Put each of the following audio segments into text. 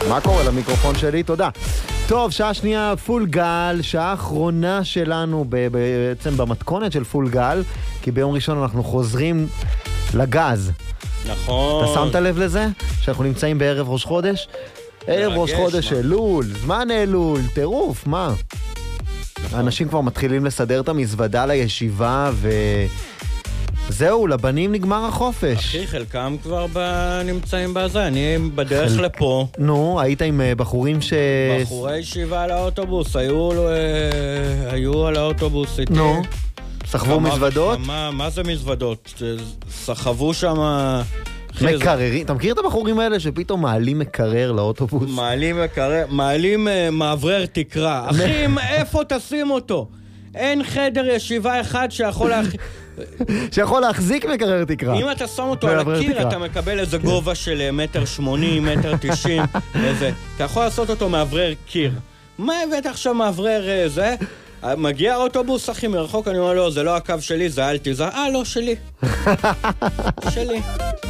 מה קורה למיקרופון שלי? תודה. טוב, שעה שנייה פול גל, שעה אחרונה שלנו בעצם במתכונת של פול גל, כי ביום ראשון אנחנו חוזרים לגז. נכון. אתה שמת לב לזה? שאנחנו נמצאים בערב ראש חודש? ערב ראש חודש אלול, זמן אלול, טירוף, מה? האנשים כבר מתחילים לסדר את המזוודה לישיבה זהו, לבנים נגמר החופש. אחי, חלקם כבר נמצאים בזה, אני בדרך לפה. נו, היית עם בחורים בחורי ישיבה על האוטובוס, היו על האוטובוס איתי. נו, סחבו מזוודות? מה זה מזוודות? סחבו שם... מקררים, אתה מכיר את הבחורים האלה שפתאום מעלים מקרר לאוטובוס? מעלים מקרר, מעלים מעברר תקרה. אחי, איפה תשים אותו? אין חדר ישיבה אחד שיכול להחזיק מקרר תקרה. אם אתה שם אותו על הקיר, אתה מקבל איזה גובה של 1.80 מטר, 1.90 מטר. אתה יכול לעשות אותו מעברר קיר. מה הבאת עכשיו מעברר זה? מגיע אוטובוס, אחי, מרחוק, אני אומר לו, זה לא הקו שלי, זה אלתי, זה, לא, שלי. שלי.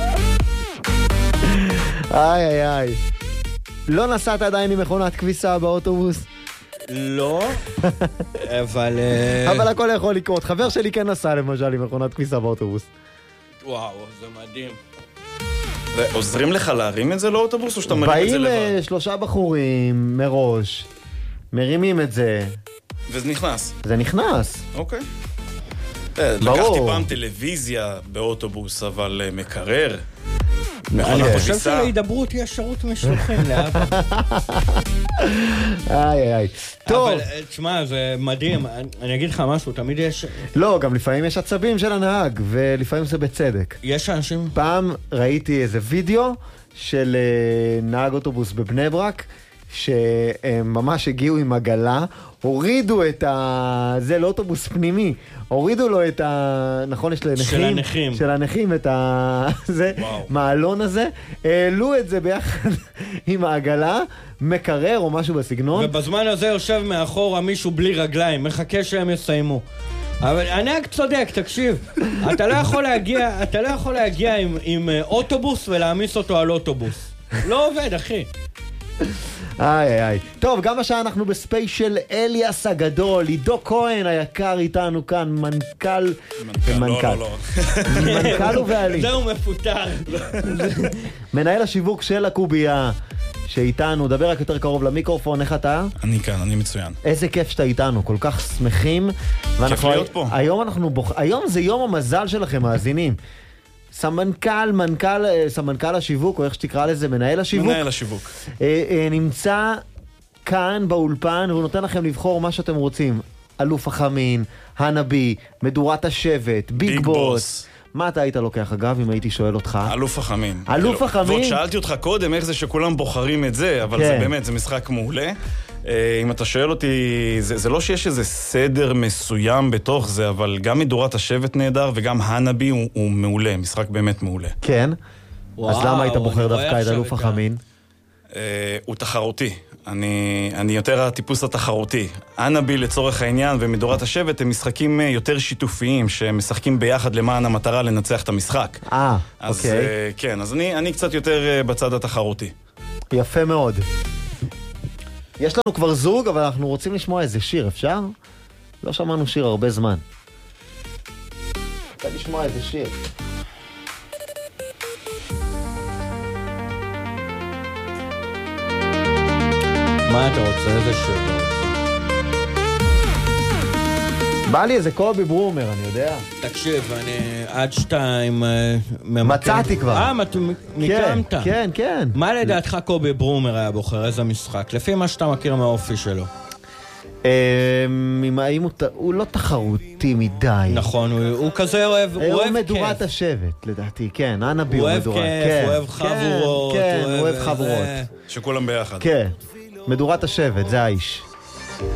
איי. לא נסעת עדיין עם מכונת כביסה באוטובוס? לא, אבל... אבל הכל יכול לקרות. חבר שלי כן נסע למשל עם מכונת כביסה באוטובוס. וואו, זה מדהים. עוזרים לך להרים את זה לאוטובוס או שאתה מרים את זה לבד? באים 3 בחורים מראש, מרימים את זה. וזה נכנס? זה נכנס. אוקיי. לקחתי פעם טלוויזיה באוטובוס, אבל מקרר. אני חושב שלהידברות יש שירות משלוחים לאבא. איי. טוב. אבל תשמע, זה מדהים. אני אגיד לך משהו, תמיד יש... לא, גם לפעמים יש עצבים של הנהג, ולפעמים זה בצדק. יש אנשים... פעם ראיתי איזה וידאו של נהג אוטובוס בבני ברק, שהם ממש הגיעו עם עגלה, הורידו את זה לאוטובוס פנימי, הורידו לו את נכון, יש לנכים, של הנכים, את זה, מעלון הזה, העלו את זה ביחד עם העגלה, מקרר או משהו בסגנון. ובזמן הזה יושב מאחורה מישהו בלי רגליים, מחכה שהם יסיימו. אבל הנהג צודק, תקשיב, אתה לא יכול להגיע עם אוטובוס ולהעמיס אותו על אוטובוס. לא עובד, אחי. איי. טוב, גם השעה אנחנו בספיישל אליאס הגדול, עידו כהן היקר איתנו כאן, מנכ"ל ובעלים. זהו מפוטר. מנהל השיווק של הקובייה שאיתנו, דבר רק יותר קרוב למיקרופון, איך אתה? אני כאן, אני מצוין. איזה כיף שאתה איתנו, כל כך שמחים. כיף להיות פה. היום זה יום המזל שלכם, מאזינים. סמנכ"ל השיווק, או איך שתקרא לזה, מנהל השיווק, נמצא כאן באולפן, והוא נותן לכם לבחור מה שאתם רוצים. אלוף החמין, הנבי, מדורת השבט, ביג בוס. מה אתה היית לוקח, אגב, אם הייתי שואל אותך? אלוף החמין. אלוף החמין? ועוד שאלתי אותך קודם איך זה שכולם בוחרים את זה, אבל זה באמת, זה משחק מעולה. אם אתה שואל אותי, זה לא שיש איזה סדר מסוים בתוך זה, אבל גם מדורת השבט נהדר, וגם הנבי הוא מעולה, משחק באמת מעולה. כן? אז למה היית בוחר דווקא את אלוף החמין? הוא תחרותי. אני יותר הטיפוס התחרותי. הנבי לצורך העניין ומדורת השבט הם משחקים יותר שיתופיים, שמשחקים ביחד למען המטרה לנצח את המשחק. אוקיי. כן, אז אני קצת יותר בצד התחרותי. יפה מאוד. יש לנו כבר זוג, אבל אנחנו רוצים לשמוע איזה שיר, אפשר? לא שמענו שיר הרבה זמן. רוצה לשמוע איזה שיר. מה אתה רוצה? איזה שיר אתה רוצה? בא לי איזה קובי ברומר, אני יודע. תקשיב, אני עד 2 מצאתי כבר. נקמת. כן. מה לדעתך קובי ברומר היה בוחר? איזה משחק? לפי מה שאתה מכיר מהאופי שלו. הוא לא תחרותי מדי. נכון, הוא כזה אוהב כיף. הוא מדורת השבט, לדעתי, כן. הנבי הוא מדורת. הוא אוהב חבורות. כן, הוא אוהב חבורות. שכולם ביחד. כן, מדורת השבט, זה האיש.